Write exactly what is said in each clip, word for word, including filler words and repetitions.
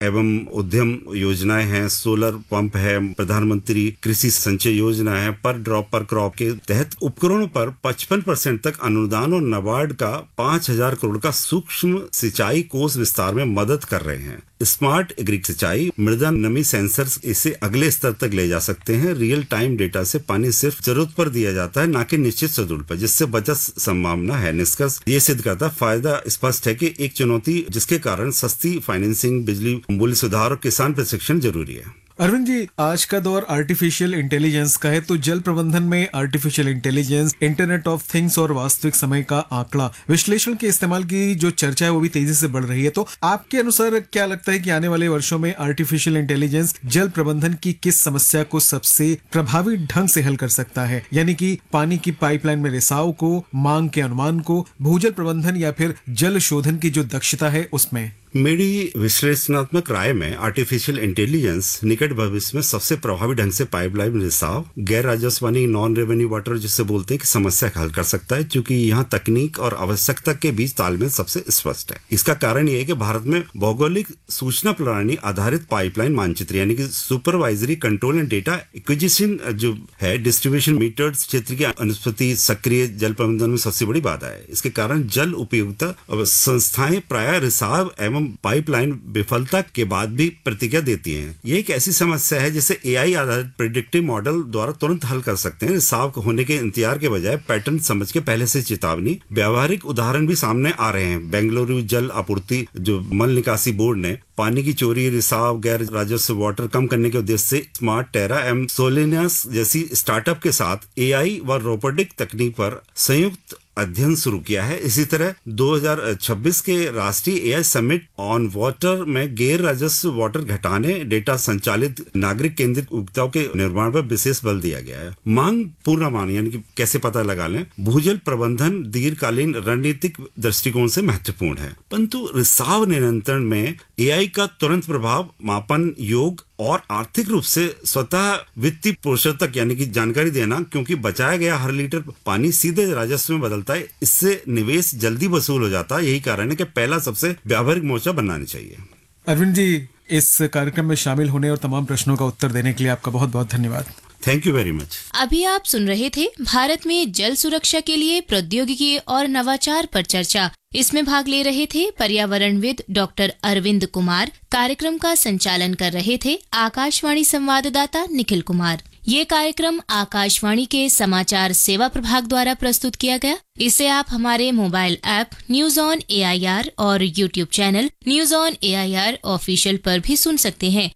एवं उद्यम योजनाएं हैं, सोलर पंप है, प्रधानमंत्री कृषि संचय योजना है, पर ड्रॉप पर क्रॉप के तहत उपकरणों पर पचपन परसेंट तक अनुदान और नाबार्ड का पांच हजार करोड़ का सूक्ष्म सिंचाई कोष विस्तार में मदद कर रहे हैं। स्मार्ट एग्री सिंचाई, मृदा नमी सेंसर्स इसे अगले स्तर तक ले जा सकते हैं। रियल टाइम डेटा से पानी सिर्फ जरूरत पर दिया जाता है, ना कि निश्चित शेड्यूल पर, जिससे बचत संभावना है। निष्कर्ष ये सिद्ध करता फायदा स्पष्ट है कि एक चुनौती जिसके कारण सस्ती फाइनेंसिंग, बिजली मूल्य सुधार और किसान प्रशिक्षण जरूरी है। अरविंद जी, आज का दौर आर्टिफिशियल इंटेलिजेंस का है, तो जल प्रबंधन में artificial intelligence, internet of things और वास्तविक समय का आंकड़ा विश्लेषण के इस्तेमाल की जो चर्चा है वो भी तेजी से बढ़ रही है। तो आपके अनुसार क्या लगता है कि आने वाले वर्षों में आर्टिफिशियल इंटेलिजेंस जल प्रबंधन की किस समस्या को सबसे प्रभावी ढंग से हल कर सकता है? यानी कि पानी की पाइपलाइन में रिसाव को, मांग के अनुमान को, भूजल प्रबंधन या फिर जल शोधन की जो दक्षता है उसमें? मेरी विश्लेषणात्मक राय में आर्टिफिशियल इंटेलिजेंस निकट भविष्य में सबसे प्रभावी ढंग से पाइपलाइन रिसाव, गैर राजस्वानी नॉन रेवेन्यू वाटर जिसे बोलते हैं कि समस्या हल कर सकता है, क्योंकि यहाँ तकनीक और आवश्यकता के बीच तालमेल सबसे स्पष्ट है। इसका कारण ये है कि भारत में भौगोलिक सूचना प्रणाली आधारित पाइपलाइन मानचित्र यानी कि supervisory control and data acquisition जो है, डिस्ट्रीब्यूशन मीटर्ड क्षेत्र की अनुपस्थिति सक्रिय जल प्रबंधन में सबसे बड़ी बाधा है। इसके कारण जल उपयोगिता संस्थाएं प्रायः रिसाव एवं पाइपलाइन विफलता के बाद भी प्रतिक्रिया देती हैं। ये एक ऐसी समस्या है जिसे एआई आधारित प्रेडिक्टिव मॉडल द्वारा तुरंत हल कर सकते हैं। रिसाव होने के इंतजार के बजाय पैटर्न समझ के पहले से चेतावनी। व्यावहारिक उदाहरण भी सामने आ रहे हैं। बेंगलुरु जल आपूर्ति जो मल निकासी बोर्ड ने पानी की चोरी, रिसाव, गैर राजस्व वाटर कम करने के उद्देश्य से स्मार्ट टेरा एवं सोलेनियस जैसी स्टार्टअप के साथ एआई व रोबोटिक तकनीक पर संयुक्त अध्ययन शुरू किया है। इसी तरह दो हज़ार छब्बीस के राष्ट्रीय एआई समिट ऑन वाटर में गैर राजस्व वाटर घटाने, डेटा संचालित नागरिक केंद्रित उपभोक्ताओं के निर्माण पर विशेष बल दिया गया है। मांग पूर्वानुमान यानी कि कैसे पता लगा लें, भूजल प्रबंधन दीर्घकालीन रणनीतिक दृष्टिकोण से महत्वपूर्ण है, परंतु रिसाव नियंत्रण में एआई का तुरंत प्रभाव मापन योग और आर्थिक रूप से स्वतः वित्तीय पोषण तक यानी कि जानकारी देना, क्योंकि बचाया गया हर लीटर पानी सीधे राजस्व में बदलता है। इससे निवेश जल्दी वसूल हो जाता है। यही कारण है कि पहला सबसे व्यावहारिक मोर्चा बनाना चाहिए। अरविंद जी, इस कार्यक्रम में शामिल होने और तमाम प्रश्नों का उत्तर देने के लिए आपका बहुत बहुत धन्यवाद। Thank you very much. अभी आप सुन रहे थे भारत में जल सुरक्षा के लिए प्रौद्योगिकी और नवाचार पर चर्चा। इसमें भाग ले रहे थे पर्यावरणविद डॉक्टर अरविंद कुमार। कार्यक्रम का संचालन कर रहे थे आकाशवाणी संवाददाता निखिल कुमार। ये कार्यक्रम आकाशवाणी के समाचार सेवा प्रभाग द्वारा प्रस्तुत किया गया। इसे आप हमारे mobile app news on AIR और YouTube channel news on AIR official पर भी सुन सकते हैं।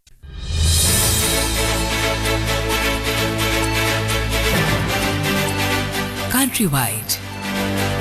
Countrywide